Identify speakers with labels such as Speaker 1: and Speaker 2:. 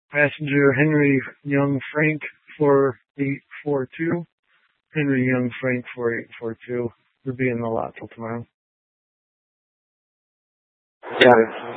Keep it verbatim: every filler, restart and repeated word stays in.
Speaker 1: Passenger Henry Young Frank four eight four two. Henry Young Frank four eight four two. We'll be in the lot till tomorrow.
Speaker 2: Yeah.